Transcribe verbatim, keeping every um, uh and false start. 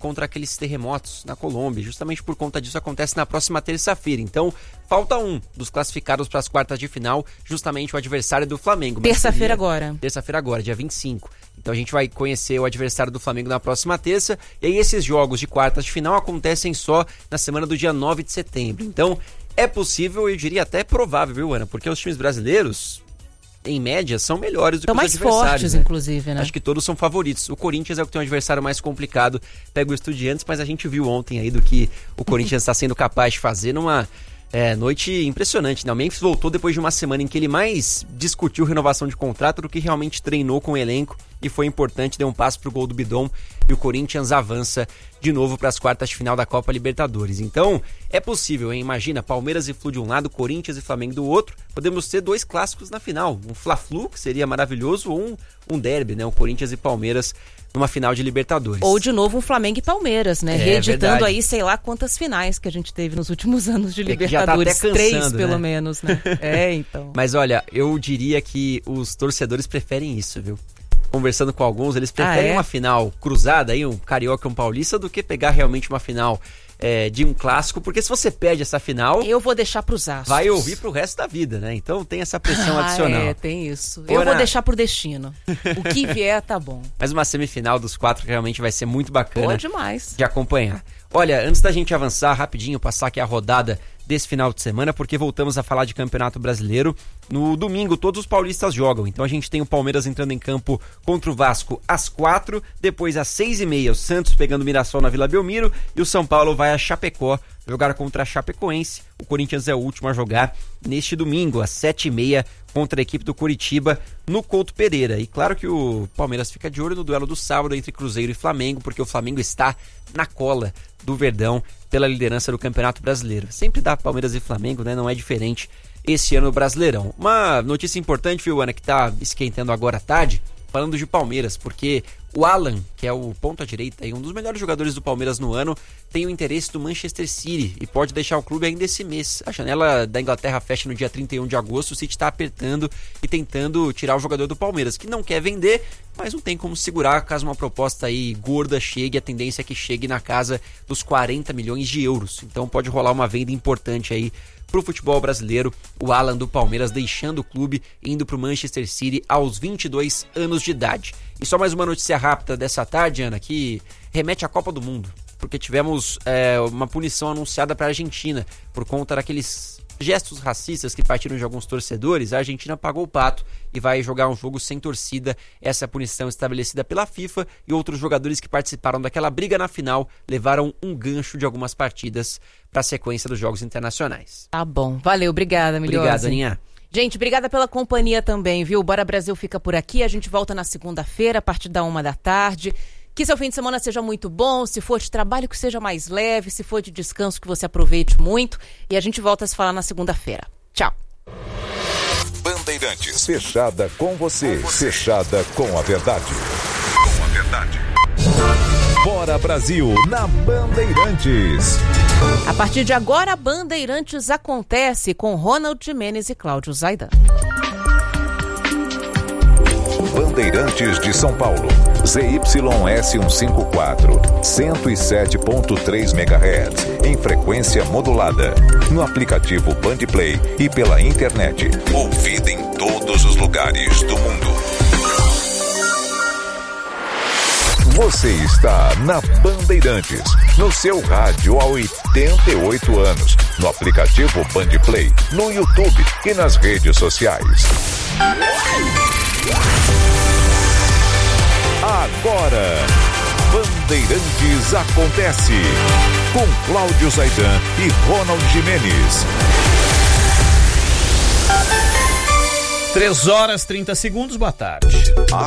contra aqueles terremotos na Colômbia. Justamente por conta disso acontece na próxima terça-feira. Então, falta um dos classificados para as quartas de final, justamente o adversário do Flamengo. Terça-feira agora. Terça-feira agora, dia vinte e cinco. Então a gente vai conhecer o adversário do Flamengo na próxima terça. E aí esses jogos de quartas de final acontecem só na semana do dia nove de setembro. Então é possível, eu diria até provável, viu, Ana? Porque os times brasileiros, em média, são melhores do Estão que os mais adversários. Fortes, né? inclusive, né? Acho que todos são favoritos. O Corinthians é o que tem um adversário mais complicado. Pega o Estudiantes, mas a gente viu ontem aí do que o Corinthians está sendo capaz de fazer numa... É, noite impressionante, né? O Memphis voltou depois de uma semana em que ele mais discutiu renovação de contrato do que realmente treinou com o elenco e foi importante, deu um passo pro gol do Bidon e o Corinthians avança de novo para as quartas de final da Copa Libertadores. Então, é possível, hein? Imagina, Palmeiras e Flu de um lado, Corinthians e Flamengo do outro, podemos ter dois clássicos na final, um Fla-Flu, que seria maravilhoso, ou um, um derby, né? O Corinthians e Palmeiras numa final de Libertadores. Ou de novo um Flamengo e Palmeiras, né? É, reeditando verdade. Aí sei lá quantas finais que a gente teve nos últimos anos de É que Libertadores. já tá até cansando, Três, pelo né? menos, né? É, então. Mas olha, eu diria que os torcedores preferem isso, viu? Conversando com alguns, eles preferem ah, é? uma final cruzada, aí, um carioca e um paulista, do que pegar realmente uma final é, de um clássico, porque se você perde essa final... Eu vou deixar pros astros. Vai ouvir pro resto da vida, né? Então tem essa pressão ah, adicional. É, tem isso. Ora... Eu vou deixar pro destino. O que vier, tá bom. Mas uma semifinal dos quatro realmente vai ser muito bacana. Boa demais. De acompanhar. Olha, antes da gente avançar rapidinho, passar aqui a rodada desse final de semana, porque voltamos a falar de Campeonato Brasileiro. No domingo, todos os paulistas jogam. Então a gente tem o Palmeiras entrando em campo contra o Vasco às quatro, depois às seis e meia, o Santos pegando o Mirassol na Vila Belmiro e o São Paulo vai a Chapecó jogar contra a Chapecoense. O Corinthians é o último a jogar neste domingo, às sete e meia, contra a equipe do Coritiba no Couto Pereira. E claro que o Palmeiras fica de olho no duelo do sábado entre Cruzeiro e Flamengo, porque o Flamengo está na cola do Verdão pela liderança do Campeonato Brasileiro. Sempre dá Palmeiras e Flamengo, né? Não é diferente esse ano no Brasileirão. Uma notícia importante, viu, Ana, que tá esquentando agora à tarde, falando de Palmeiras, porque o Alan, que é o ponta-direita e um dos melhores jogadores do Palmeiras no ano, tem o interesse do Manchester City e pode deixar o clube ainda esse mês. A janela da Inglaterra fecha no dia trinta e um de agosto, o City está apertando e tentando tirar o jogador do Palmeiras, que não quer vender, mas não tem como segurar caso uma proposta aí gorda chegue, a tendência é que chegue na casa dos quarenta milhões de euros. Então pode rolar uma venda importante aí pro futebol brasileiro, o Alan do Palmeiras deixando o clube, indo pro Manchester City aos vinte e dois anos de idade. E só mais uma notícia rápida dessa tarde, Ana, que remete à Copa do Mundo, porque tivemos é, uma punição anunciada para a Argentina por conta daqueles gestos racistas que partiram de alguns torcedores. A Argentina pagou o pato e vai jogar um jogo sem torcida. Essa é a punição estabelecida pela FIFA, e outros jogadores que participaram daquela briga na final levaram um gancho de algumas partidas para a sequência dos jogos internacionais. Tá bom, valeu, obrigada, Milhose. Obrigado, Aninha. Gente, obrigada pela companhia também, viu? Bora Brasil fica por aqui, a gente volta na segunda-feira a partir da uma da tarde. Que seu fim de semana seja muito bom, se for de trabalho que seja mais leve, se for de descanso que você aproveite muito, e a gente volta a se falar na segunda-feira. Tchau. Bandeirantes, fechada com você, fechada com a verdade. Com a verdade. Bora Brasil na Bandeirantes. A partir de agora, Bandeirantes acontece com Ronald Gimenez e Cláudio Zaidan. Bandeirantes de São Paulo, Z Y S cento e cinquenta e quatro, cento e sete ponto três megahertz, em frequência modulada, no aplicativo Bandplay e pela internet, ouvida em todos os lugares do mundo. Você está na Bandeirantes, no seu rádio há oitenta e oito anos, no aplicativo Bandplay, no YouTube e nas redes sociais. Agora, Bandeirantes acontece, com Cláudio Zaidan e Ronald Gimenez. três horas e trinta segundos, boa tarde.